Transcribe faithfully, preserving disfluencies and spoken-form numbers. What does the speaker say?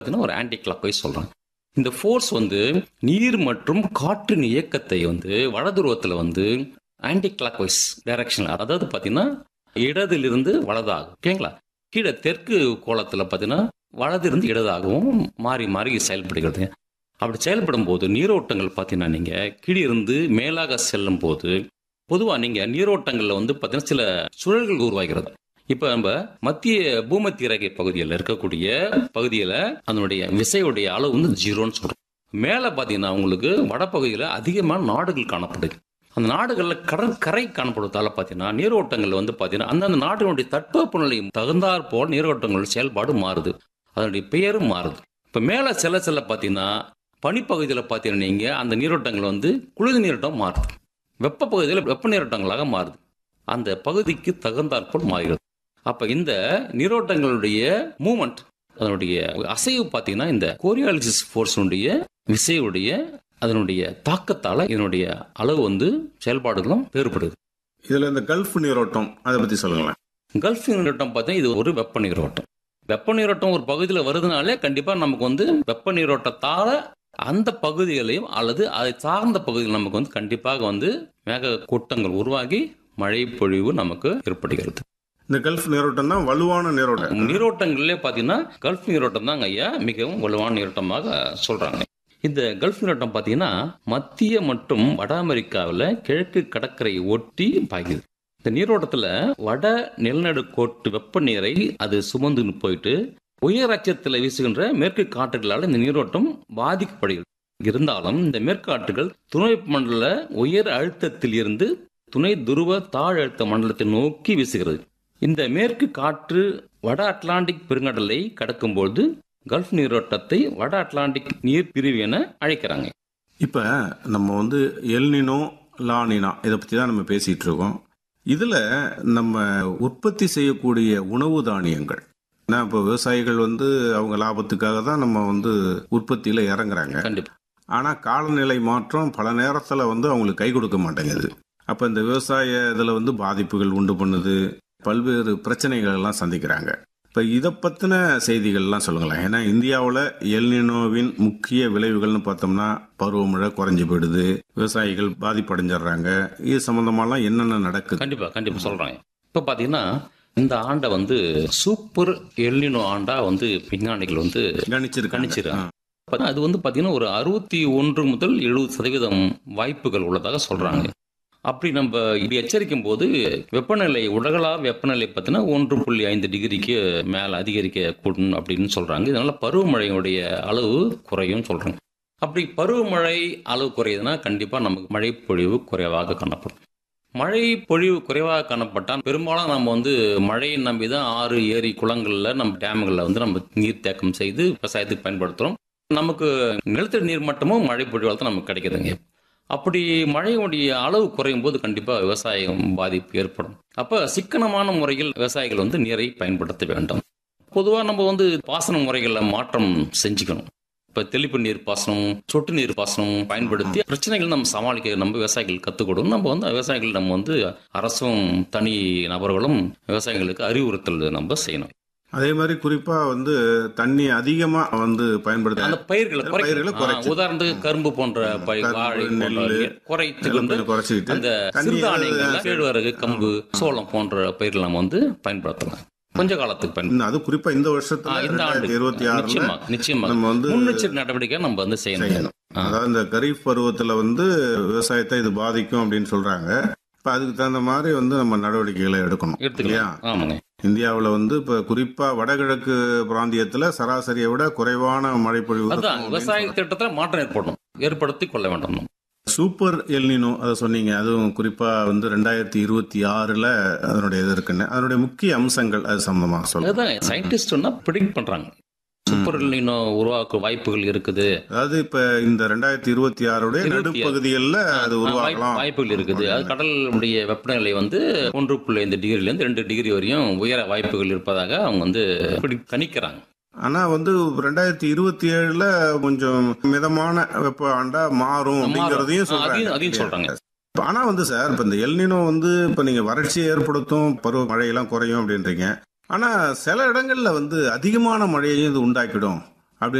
ஒரு anti clock wise சொல்றாங்க. இந்த ஃபோர்ஸ் வந்து நீர் மற்றும் காற்றின் இயக்கத்தை வந்து வடதுருவத்தில் வந்து ஆன்டி கிளாக் வைஸ் டைரக்ஷன், அதாவது பார்த்தீங்கன்னா இடதிலிருந்து வலதாகும். ஓகேங்களா? கீழே தெற்கு கோளத்தில் பார்த்தீங்கன்னா வலதிலிருந்து இடதாகவும் மாறி மாறி செயல்படுகிறது. அப்படி செயல்படும் போது நீரோட்டங்கள் பார்த்தீங்கன்னா நீங்கள் கீழே இருந்து மேலாக செல்லும் போது பொதுவாக நீங்கள் நீரோட்டங்களில் வந்து பார்த்தீங்கன்னா சில சுழல்கள் உருவாகிறது. இப்போ நம்ம மத்திய பூமத்திய ரேகை பகுதியில் இருக்கக்கூடிய பகுதியில் அதனுடைய விசையுடைய அளவு வந்து ஜீரோன்னு சொல்கிறோம். மேலே பார்த்தீங்கன்னா உங்களுக்கு வடப்பகுதியில் அதிகமான நாடுகள் காணப்படுது. அந்த நாடுகளில் கடற்கரை காணப்படுவதால் பார்த்தீங்கன்னா நீரோட்டங்கள் வந்து பார்த்தீங்கன்னா அந்தந்த நாடுகளுடைய தட்பவெப்பநிலை தகுந்தாற் போல் நீரோட்டங்கள் செயல்பாடு மாறுது, அதனுடைய பெயரும் மாறுது. இப்போ மேலே செல்ல செல்ல பார்த்தீங்கன்னா பனிப்பகுதியில் பார்த்தீங்கன்னா நீங்கள் அந்த நீரோட்டங்கள் வந்து குளிர் நீரோட்டம் மாறுது, வெப்ப பகுதியில் வெப்ப நீரோட்டங்களாக மாறுது, அந்த பகுதிக்கு தகுந்தாற்போல் மாறுகிறது. அப்போ இந்த நீரோட்டங்களுடைய மூமெண்ட், அதனுடைய அசைவு பார்த்தீங்கன்னா இந்த கோரியாலிசிஸ் ஃபோர்ஸுடைய விசையுடைய அதனுடைய தாக்கத்தால் இதனுடைய அளவு வந்து செயல்பாடுகளும் வேறுபடுது. இதில் இந்த கல்ஃப் நீரோட்டம் அதை பற்றி சொல்லுங்களேன். கல்ஃப் நீரோட்டம் பார்த்தீங்கன்னா இது ஒரு வெப்ப நீரோட்டம். வெப்ப நீரோட்டம் ஒரு பகுதியில் வருதுனாலே கண்டிப்பாக நமக்கு வந்து வெப்ப நீரோட்டத்தால் அந்த பகுதிகளையும் அல்லது அதை சார்ந்த பகுதிகள் நமக்கு வந்து கண்டிப்பாக வந்து மேக கூட்டங்கள் உருவாகி மழை பொழிவு நமக்கு ஏற்படுகிறது. இந்த கல்ஃப் நீரோட்டம் தான் வலுவான நீரோட்டம். நீரோட்டங்களிலே பார்த்தீங்கன்னா கல்ஃப் நீரோட்டம் தாங்க ஐயா மிகவும் வலுவான நீரோட்டமாக சொல்றாங்க. இந்த கல்ஃப் நீரோட்டம் பார்த்தீங்கன்னா மத்திய மற்றும் வட அமெரிக்காவில் கிழக்கு கடற்கரை ஒட்டி பாய்கிறது. இந்த நீரோட்டத்தில் வட நிலநடுக்கோட்டு வெப்ப நீரை அது சுமந்து போயிட்டு உயர் அச்சத்தில் வீசுகின்ற மேற்கு காற்றுகளால் இந்த நீரோட்டம் பாதிக்கப்படுகிறது. இருந்தாலும் இந்த மேற்காற்றுகள் துணை மண்டல உயர் அழுத்தத்தில் இருந்து துணை துருவ தாழ் அழுத்த மண்டலத்தை நோக்கி வீசுகிறது. இந்த மேற்கு காற்று வட அட்லாண்டிக் பெருங்கடலை கடக்கும்போது கல்ஃப் நீரோட்டத்தை வட அட்லாண்டிக் நீர் பிரிவு என அழைக்கிறாங்க. இப்போ நம்ம வந்து எல்னினோ லானினா இதை பற்றி தான் நம்ம பேசிட்டு இருக்கோம். இதில் நம்ம உற்பத்தி செய்யக்கூடிய உணவு தானியங்கள், ஏன்னா இப்போ விவசாயிகள் வந்து அவங்க லாபத்துக்காக தான் நம்ம வந்து உற்பத்தியில் இறங்குறாங்க. கண்டிப்பா. ஆனால் காலநிலை மாற்றம் பல நேரத்தில் வந்து அவங்களுக்கு கை கொடுக்க மாட்டேங்குது. அப்போ இந்த விவசாய இதில் வந்து பாதிப்புகள் உண்டு பண்ணுது, பல்வேறு பிரச்சனைகள் எல்லாம் சந்திக்கிறாங்க. இப்போ இதை பற்றின செய்திகள்லாம் சொல்லுங்களேன். ஏன்னா இந்தியாவில் எல்னினோவின் முக்கிய விளைவுகள்னு பார்த்தோம்னா பருவமழை குறைஞ்சி போயிடுது, விவசாயிகள் பாதிப்படைஞ்சிடுறாங்க. இது சம்பந்தமாலாம் என்னென்ன நடக்குது? கண்டிப்பா கண்டிப்பா சொல்றாங்க. இப்போ பார்த்தீங்கன்னா இந்த ஆண்டை வந்து சூப்பர் எல்னினோ ஆண்டா வந்து விஞ்ஞானிகள் வந்து கணிச்சிரு கணிச்சிருக்காங்க. அது வந்து பார்த்தீங்கன்னா ஒரு அறுபத்தி ஒன்று முதல் எழுபது சதவீதம் வாய்ப்புகள் உள்ளதாக சொல்றாங்க. அப்படி நம்ம இப்படி எச்சரிக்கும் போது வெப்பநிலை உலகளா வெப்பநிலை பார்த்தீங்கன்னா ஒன்று புள்ளி ஐந்து டிகிரிக்கு மேலே அதிகரிக்க கூடும் அப்படின்னு சொல்றாங்க. இதனால பருவமழையுடைய அளவு குறையும் சொல்றாங்க. அப்படி பருவமழை அளவு குறையுதுன்னா கண்டிப்பாக நமக்கு மழை பொழிவு குறைவாக காணப்படும். மழை பொழிவு குறைவாக காணப்பட்டால் பெரும்பாலும் நம்ம வந்து மழையை நம்பி தான் ஆறு ஏரி குளங்களில் நம்ம டேம்களில் வந்து நம்ம நீர் தேக்கம் செய்து விவசாயத்துக்கு பயன்படுத்துகிறோம். நமக்கு நிலத்தடி நீர் மட்டமும் மழை பொழிவால் தான் நமக்கு கிடைக்குதுங்க. அப்படி மழையுடைய அளவு குறையும் போது கண்டிப்பாக விவசாயம் பாதிப்பு ஏற்படும். அப்போ சிக்கனமான முறையில் விவசாயிகள் வந்து நீரை பயன்படுத்த வேண்டும். பொதுவாக நம்ம வந்து பாசன முறைகளில் மாற்றம் செஞ்சுக்கணும். இப்போ தெளிப்பு நீர் பாசனம், சொட்டு நீர் பாசனம் பயன்படுத்தி பிரச்சனைகள் நம்ம சமாளிக்க நம்ம விவசாயிகள் கற்றுக் கொடுக்கணும். நம்ம வந்து விவசாயிகள் நம்ம வந்து அரசும் தனி நபர்களும் விவசாயிகளுக்கு அறிவுறுத்தல் நம்ம செய்யணும். அதே மாதிரி குறிப்பா வந்து தண்ணி அதிகமா வந்து பயன்படுத்த அந்த பயிர்களை உதாரணத்துக்கு கரும்பு போன்ற பயிர், வாழை குறைத்து அந்த சிறுதானியங்கள், கேழ்வரகு, கம்பு, சோளம் போன்ற பயிர்கள் நம்ம வந்து பயன்படுத்தலாம். கொஞ்ச காலத்துக்கு பயன்படுத்தலாம். அது குறிப்பா இந்த வருஷத்துல இந்த ஆண்டு இருபத்தி ஆறு நிச்சயமா நிச்சயமா நம்ம வந்து முன்னெச்சரிக்கை நடவடிக்கை நம்ம வந்து செய்யணும். அதாவது இந்த கரீஃப் பருவத்துல வந்து விவசாயத்தை இது பாதிக்கும் அப்படின்னு சொல்றாங்க. இப்ப அதுக்கு தகுந்த மாதிரி வந்து நம்ம நடவடிக்கைகளை எடுக்கணும் இல்லையா? ஆமாங்க. இந்தியாவில் வந்து இப்ப குறிப்பா வடகிழக்கு பிராந்தியத்துல சராசரியை விட குறைவான மழை பொழிவு விவசாய திட்டத்தில் மாற்றம் ஏற்படும் ஏற்படுத்தி கொள்ள வேண்டும். சூப்பர் எல்னினோ அதை சொன்னீங்க, அதுவும் குறிப்பா வந்து ரெண்டாயிரத்தி இருபத்தி ஆறுல அதனுடைய இது இருக்குன்னு, அதனுடைய முக்கிய அம்சங்கள் அது சம்பந்தமா சொல்லுங்க. சயின்டிஸ்ட் ப்ரிடிக்ட் பண்றாங்க சூப்பர் எல்னினோ உருவாக்க வாய்ப்புகள் இருக்குது. அதாவது இப்ப இந்த ரெண்டாயிரத்தி இருபத்தி ஆறுடைய நடுப்பகுதிகளில் அது உருவாக்கலாம் வாய்ப்புகள் இருக்குது. அது கடலுடைய வெப்பநிலை வந்து ஒன்று புள்ளி ஐந்து டிகிரில இருந்து ரெண்டு டிகிரி வரையும் உயர வாய்ப்புகள் இருப்பதாக அவங்க வந்து கணிக்கிறாங்க. ஆனா வந்து ரெண்டாயிரத்தி இருபத்தி ஏழுல கொஞ்சம் மிதமான வெப்ப ஆண்டா மாறும் அப்படிங்கறதையும் சொல்றாங்க. ஆனா வந்து சார் இப்ப இந்த எல்னினோ வந்து இப்ப நீங்க வறட்சியை ஏற்படுத்தும், பருவ மழையெல்லாம் குறையும் அப்படின்றீங்க. ஆனா சில இடங்கள்ல வந்து அதிகமான மழையையும் இது உண்டாக்கிடும்